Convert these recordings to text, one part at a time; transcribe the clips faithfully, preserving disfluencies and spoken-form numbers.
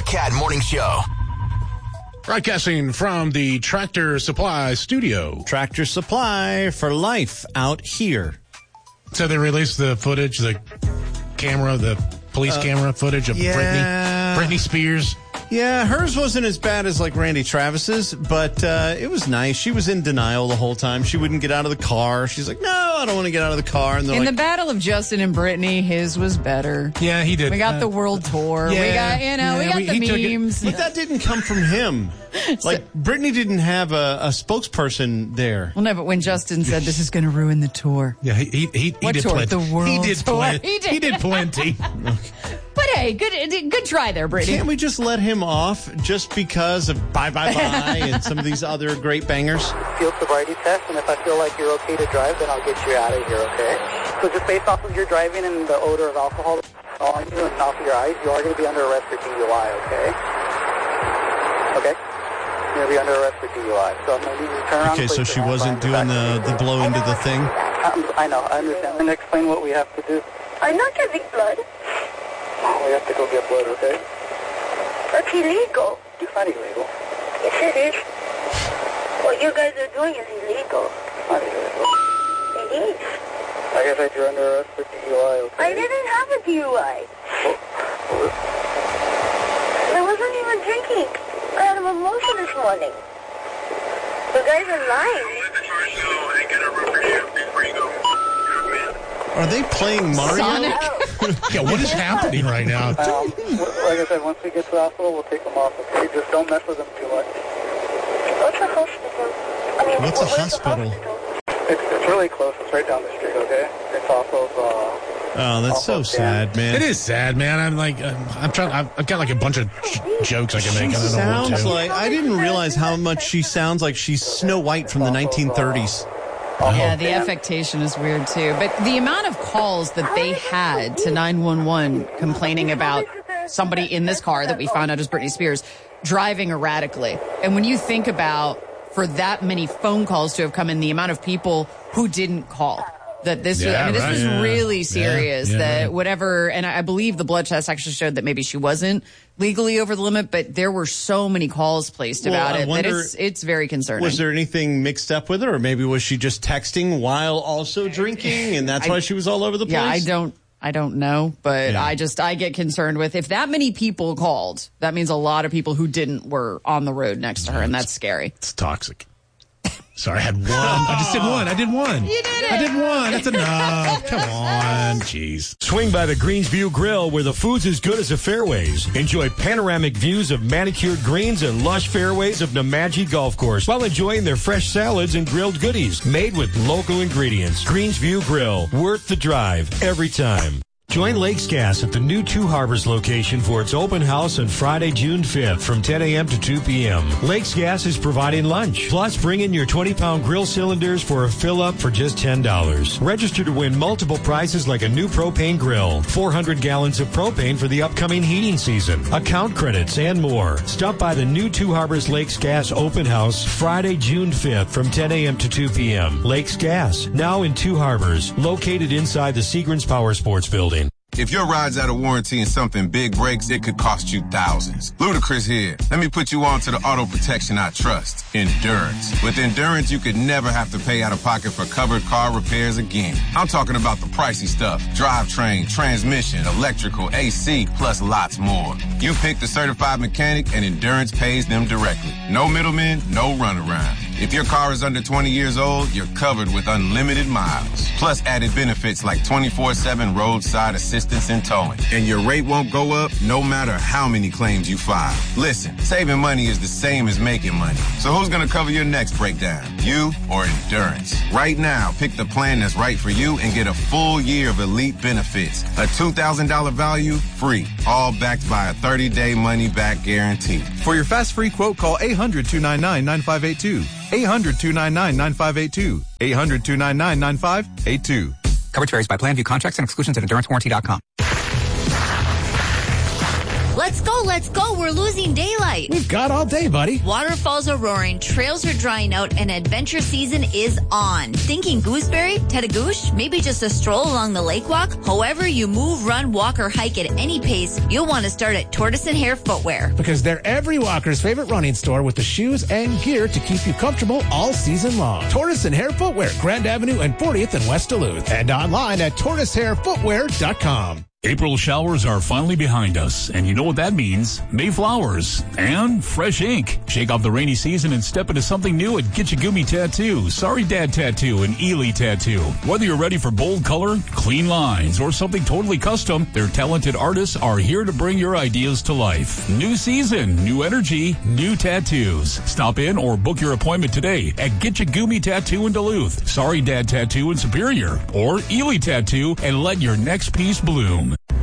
Cat Morning Show. Broadcasting from the Tractor Supply studio. Tractor Supply for life out here. So they released the footage, the camera, the police uh, camera footage of yeah. Britney, Britney Spears. Yeah, hers wasn't as bad as like Randy Travis's, but uh, it was nice. She was in denial the whole time. She wouldn't get out of the car. She's like, no, I don't want to get out of the car. And in like, the battle of Justin and Britney, his was better. Yeah, he did. We got uh, the world tour. Yeah, we got, you know, yeah, we got we, the memes. But that didn't come from him. Like, Britney didn't have a, a spokesperson there. Well, no, but when Justin said this is going to ruin the tour. Yeah, he he, he, he what did tour? plenty. The world he did tour. plenty. He did. He did plenty. But hey, good good try there, Britney. Can't we just let him off just because of Bye Bye Bye and some of these other great bangers? Field sobriety test, and if I feel like you're okay to drive, then I'll get you out of here, okay? So just based off of your driving and the odor of alcohol on you and off of your eyes, you are going to be under arrest for D U I, okay? Okay? You're going to be under arrest for D U I. So I'm going to need you to turn around. Okay, so she wasn't doing the, the blow into the thing? I'm, I know, I understand. I'm going to explain what we have to do. I'm not giving blood. We have to go get blood, okay? That's illegal. It's not illegal. Yes, it is. What you guys are doing is illegal. It's not illegal. It is. Like I said, you're under arrest for D U I, okay? I didn't have a D U I. Well, I wasn't even drinking. I had a mimosa this morning. You guys are lying. Are they playing Mario? Sonic? Yeah, what is happening right now? Um, like I said, once we get to the hospital, we'll take them off, okay? Just don't mess with them too much. What's a hospital? I mean, What's a where's the hospital? It's, it's really close. It's right down the street, okay? It's off of, uh... Oh, that's so sad, man. It is sad, man. I'm like, um, I'm trying. I've, I've got like a bunch of j- jokes I can make. She I don't know what sounds to. like, I didn't realize how much she sounds like she's Snow White from the nineteen thirties. Yeah, the affectation is weird too. But the amount of calls that they had to nine one one complaining about somebody in this car that we found out is Britney Spears driving erratically. And when you think about for that many phone calls to have come in, the amount of people who didn't call. That this, Yeah, was, I mean, this right, was yeah. really serious. Yeah, yeah, that right. whatever, and I believe the blood test actually showed that maybe she wasn't legally over the limit, but there were so many calls placed Well, about I it wonder, that it's it's very concerning. Was there anything mixed up with her, or maybe was she just texting while also drinking, and that's I- why she was all over the place? Yeah, I don't, I don't know, but Yeah. I just I get concerned with if that many people called, that means a lot of people who didn't were on the road next to her, and that's scary. It's toxic. Sorry, I had one. I just did one. I did one. You did it. I did one. That's enough. Come on. Jeez. Swing by the Greensview Grill where the food's as good as the fairways. Enjoy panoramic views of manicured greens and lush fairways of Namaji Golf Course while enjoying their fresh salads and grilled goodies made with local ingredients. Greensview Grill, worth the drive every time. Join Lakes Gas at the new Two Harbors location for its open house on Friday, June fifth from ten a.m. to two p.m. Lakes Gas is providing lunch. Plus, bring in your twenty-pound grill cylinders for a fill-up for just ten dollars. Register to win multiple prizes like a new propane grill, four hundred gallons of propane for the upcoming heating season, account credits, and more. Stop by the new Two Harbors Lakes Gas open house Friday, June fifth from ten a.m. to two p.m. Lakes Gas, now in Two Harbors, located inside the Seagrams Power Sports Building. If your ride's out of warranty and something big breaks, it could cost you thousands. Ludacris here. Let me put you on to the auto protection I trust, Endurance. With Endurance, you could never have to pay out of pocket for covered car repairs again. I'm talking about the pricey stuff. Drivetrain, transmission, electrical, A C, plus lots more. You pick the certified mechanic and Endurance pays them directly. No middlemen, no runaround. If your car is under twenty years old, you're covered with unlimited miles. Plus added benefits like twenty-four seven roadside assistance and towing. And your rate won't go up no matter how many claims you file. Listen, saving money is the same as making money. So who's going to cover your next breakdown? You or Endurance? Right now, pick the plan that's right for you and get a full year of elite benefits. A two thousand dollars value, free. All backed by a thirty-day money-back guarantee. For your fast free quote, call eight hundred, two nine nine, nine five eight two. eight hundred, two nine nine, nine five eight two. eight hundred, two nine nine, nine five eight two. Coverage varies by plan. View contracts and exclusions at endurance warranty dot com. Let's go, let's go. We're losing daylight. We've got all day, buddy. Waterfalls are roaring, trails are drying out, and adventure season is on. Thinking gooseberry, Tedagoosh, maybe just a stroll along the lake walk? However you move, run, walk, or hike at any pace, you'll want to start at Tortoise and Hare Footwear. Because they're every walker's favorite running store with the shoes and gear to keep you comfortable all season long. Tortoise and Hare Footwear, Grand Avenue and fortieth in West Duluth. And online at tortoise hare footwear dot com. April showers are finally behind us, and you know what that means. Mayflowers and fresh ink. Shake off the rainy season and step into something new at Gitchagumi Tattoo, Sorry Dad Tattoo, and Ely Tattoo. Whether you're ready for bold color, clean lines, or something totally custom, their talented artists are here to bring your ideas to life. New season, new energy, new tattoos. Stop in or book your appointment today at Gitchagumi Tattoo in Duluth, Sorry Dad Tattoo in Superior, or Ely Tattoo, and let your next piece bloom.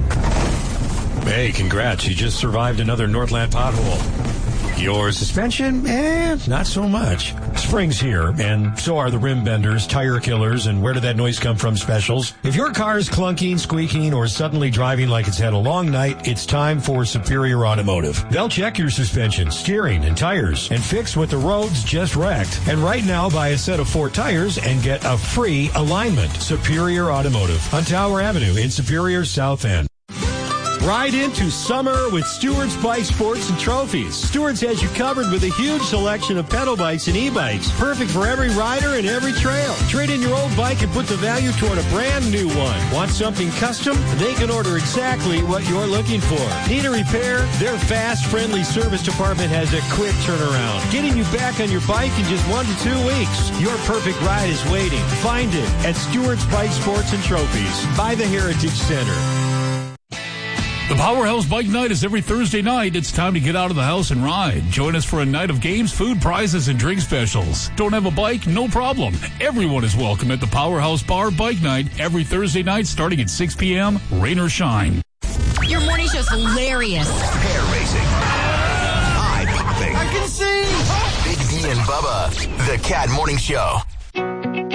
Hey, congrats. You just survived another Northland pothole. Your suspension? Eh, not so much. Spring's here, and so are the rim benders, tire killers, and where did that noise come from specials. If your car is clunking, squeaking, or suddenly driving like it's had a long night, it's time for Superior Automotive. They'll check your suspension, steering, and tires, and fix what the roads just wrecked. And right now, buy a set of four tires and get a free alignment. Superior Automotive on Tower Avenue in Superior's South End. Ride into summer with Stewart's Bike Sports and Trophies. Stewart's has you covered with a huge selection of pedal bikes and e-bikes. Perfect for every rider and every trail. Trade in your old bike and put the value toward a brand new one. Want something custom? They can order exactly what you're looking for. Need a repair? Their fast, friendly service department has a quick turnaround. Getting you back on your bike in just one to two weeks. Your perfect ride is waiting. Find it at Stewart's Bike Sports and Trophies by the Heritage Center. The Powerhouse Bike Night is every Thursday night. It's time to get out of the house and ride. Join us for a night of games, food, prizes, and drink specials. Don't have a bike? No problem. Everyone is welcome at the Powerhouse Bar Bike Night every Thursday night starting at six p.m., rain or shine. Your morning show's hilarious. Hair racing. Eye popping. I can see. Big D and Bubba. The Cat Morning Show.